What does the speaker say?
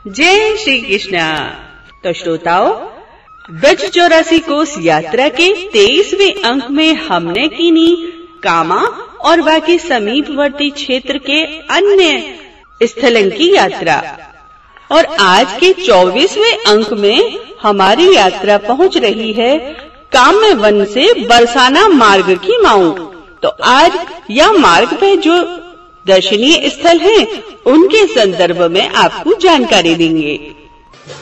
जय श्री कृष्ण। तो श्रोताओं, ब्रज 84 कोस यात्रा के 23वें अंक में हमने कीनी कामा और बाकी समीपवर्ती क्षेत्र के अन्य स्थलों की यात्रा, और आज के 24वें अंक में हमारी यात्रा पहुंच रही है काम्य वन से बरसाना मार्ग की माउंट। तो आज यह मार्ग पे जो दर्शनीय स्थल हैं, उनके संदर्भ में आपको जानकारी देंगे।